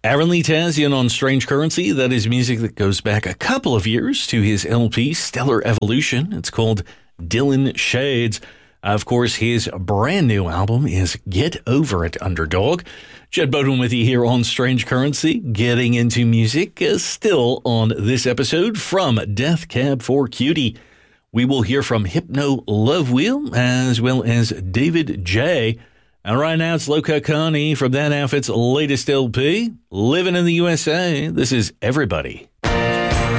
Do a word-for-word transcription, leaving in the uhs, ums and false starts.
Aaron Lee Tazian on Strange Currency. That is music that goes back a couple of years to his L P, Stellar Evolution. It's called Dylan Shades. Of course, his brand new album is Get Over It, Underdog. Jed Bowden with you here on Strange Currency, getting into music, uh, still on this episode from Death Cab for Cutie. We will hear from Hypno Love Wheel as well as David J. And right now it's Loka Connie from that outfit's latest L P, Living in the U S A. This is Everybody.